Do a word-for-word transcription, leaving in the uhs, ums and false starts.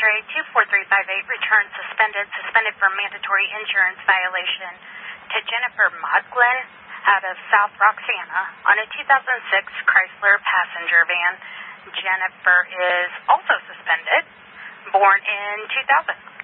A two four three five eight returned suspended, suspended for mandatory insurance violation to Jennifer Modglin out of South Roxana on a two thousand six Chrysler passenger van. Jennifer is also suspended, born in two thousand.